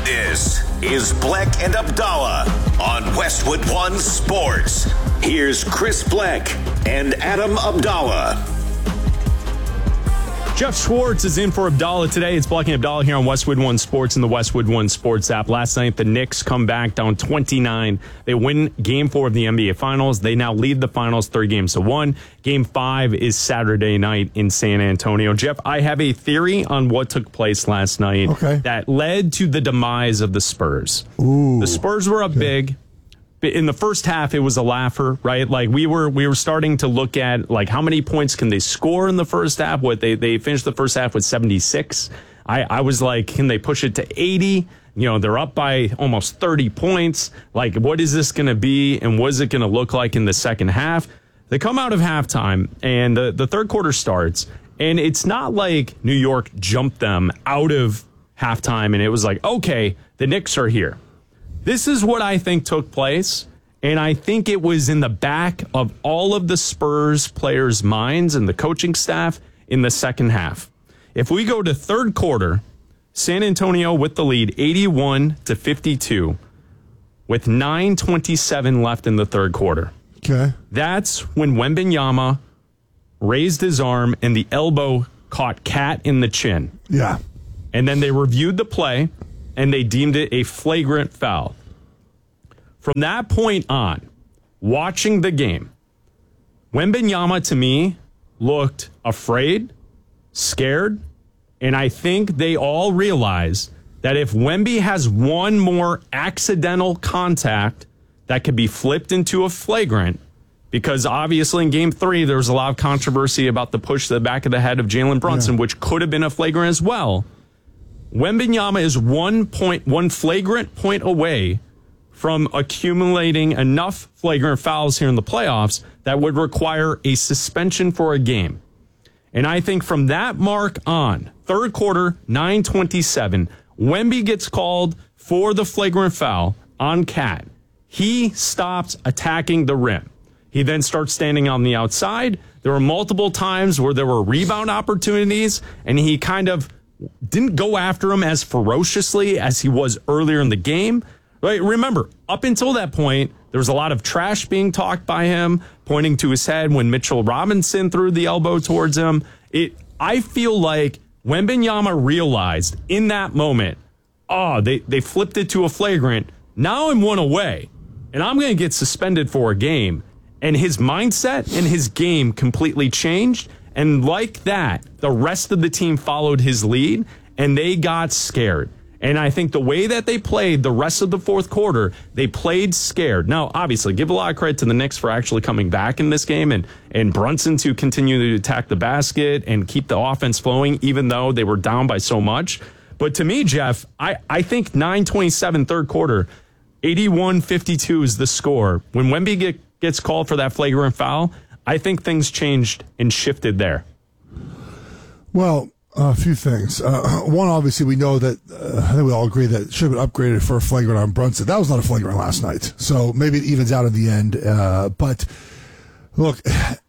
This is Bleck and Abdallah on Westwood One Sports. Here's Chris Bleck and Adam Abdallah. Jeff Schwartz is in for Abdallah today. It's Bleck and Abdallah here on Westwood One Sports and the Westwood One Sports app. Last night, the Knicks come back down 29. They win Game 4 of the NBA Finals. They now lead the Finals 3-1. Game 5 is Saturday night in San Antonio. Jeff, I have a theory on what took place last night that led to the demise of the Spurs. Ooh. The Spurs were up big. In the first half, it was a laugher, right? Like we were starting to look at like how many points can they score in the first half? What they finished the first half with 76. I was like, can they push it to 80? You know, they're up by almost 30 points. Like, what is this going to be? And what is it going to look like in the second half? They come out of halftime and the third quarter starts, and it's not like New York jumped them out of halftime and it was like, okay, the Knicks are here. This is what I think took place, and I think it was in the back of all of the Spurs players' minds and the coaching staff in the second half. If we go to third quarter, San Antonio with the lead, 81-52, with 9:27 left in the third quarter. Okay. That's when Wembanyama raised his arm and the elbow caught Cat in the chin. Yeah. And then they reviewed the play, and they deemed it a flagrant foul. From that point on, watching the game, Wembanyama, to me, looked afraid, scared, and I think they all realize that if Wemby has one more accidental contact, that could be flipped into a flagrant, because obviously in Game 3, there was a lot of controversy about the push to the back of the head of Jalen Brunson, which could have been a flagrant as well. Wembanyama is one flagrant point away from accumulating enough flagrant fouls here in the playoffs that would require a suspension for a game. And I think from that mark on, third quarter, 9:27, Wemby gets called for the flagrant foul on Cat. He stops attacking the rim. He then starts standing on the outside. There were multiple times where there were rebound opportunities, and he kind of didn't go after him as ferociously as he was earlier in the game. Right? Remember, up until that point, there was a lot of trash being talked by him, pointing to his head when Mitchell Robinson threw the elbow towards him. I feel like Wembanyama realized in that moment, they flipped it to a flagrant. Now I'm one away, and I'm going to get suspended for a game. And his mindset and his game completely changed. And like that, the rest of the team followed his lead, and they got scared. And I think the way that they played the rest of the fourth quarter, they played scared. Now, obviously, give a lot of credit to the Knicks for actually coming back in this game and Brunson to continue to attack the basket and keep the offense flowing, even though they were down by so much. But to me, Jeff, I think 9:27 third quarter, 81-52 is the score. When Wemby gets called for that flagrant foul, I think things changed and shifted there. Well, a few things. One, obviously, we know that I think we all agree that it should have been upgraded for a flagrant on Brunson. That was not a flagrant last night, so maybe it evens out in the end. But look,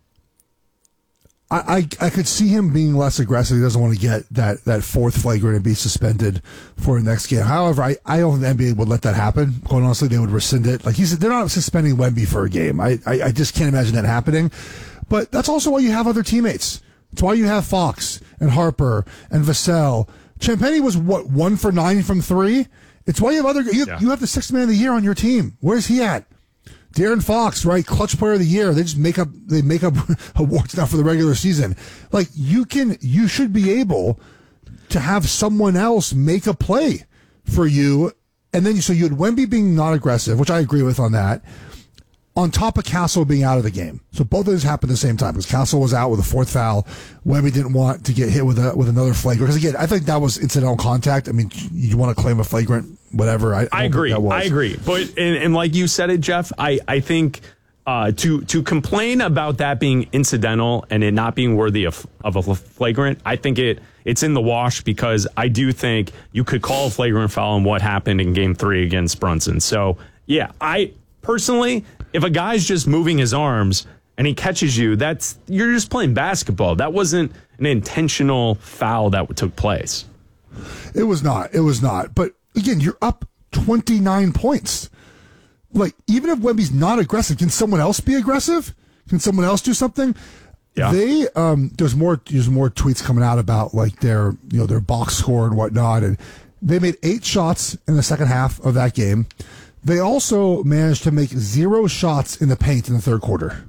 I could see him being less aggressive. He doesn't want to get that fourth flagrant and be suspended for the next game. However, I don't think the NBA would let that happen. Quite honestly, they would rescind it. Like he said, they're not suspending Wemby for a game. I just can't imagine that happening. But that's also why you have other teammates. It's why you have Fox and Harper and Vassell. Champagnie was, 1 for 9 from 3? It's why you have other... You have the sixth man of the year on your team. Where's he at? De'Aaron Fox, right? Clutch player of the year. They just make up awards now for the regular season. Like, you should be able to have someone else make a play for you. And then so you had Wemby being not aggressive, which I agree with on that, on top of Castle being out of the game. So both of those happened at the same time because Castle was out with a fourth foul. Wemby didn't want to get hit with another flagrant. Because again, I think that was incidental contact. I mean, you want to claim a flagrant, whatever. I agree. I agree. But and like you said it, Jeff, I think to complain about that being incidental and it not being worthy of a flagrant, I think it's in the wash because I do think you could call a flagrant foul on what happened in Game 3 against Brunson. So yeah, I personally, if a guy's just moving his arms and he catches you, you're just playing basketball. That wasn't an intentional foul that took place. It was not. But again, you're up 29 points. Like, even if Wemby's not aggressive, can someone else be aggressive? Can someone else do something? Yeah. There's more tweets coming out about like their box score and whatnot, and they made 8 shots in the second half of that game. They also managed to make 0 shots in the paint in the third quarter.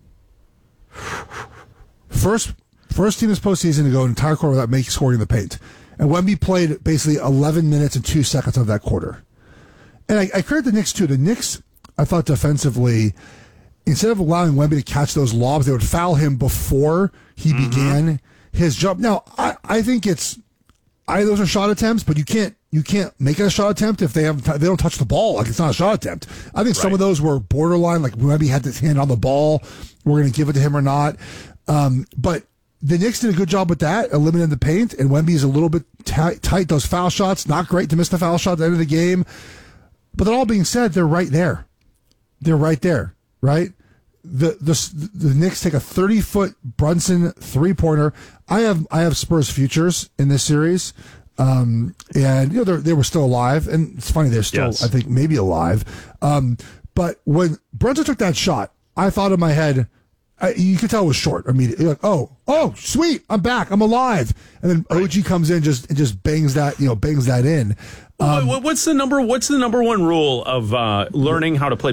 First team this postseason to go an entire quarter without scoring in the paint. And Wemby played basically 11 minutes and 2 seconds of that quarter. And I credit the Knicks too. The Knicks, I thought defensively, instead of allowing Wemby to catch those lobs, they would foul him before he began his jump. Now, I think those are shot attempts, but you can't make it a shot attempt if they don't touch the ball. Like, it's not a shot attempt. I think some of those were borderline, like Wemby had his hand on the ball. We're going to give it to him or not. But the Knicks did a good job with that, eliminating the paint, and Wemby's a little bit tight. Those foul shots, not great to miss the foul shot at the end of the game. But that all being said, they're right there. They're right there, right? The Knicks take a 30-foot Brunson three-pointer. I have Spurs futures in this series, and they were still alive, and it's funny they're still I think maybe alive. But when Brunson took that shot, I thought in my head, you could tell it was short immediately. You're like, oh, sweet, I'm back, I'm alive, and then OG comes in and just bangs that in. What's the number one rule of learning how to play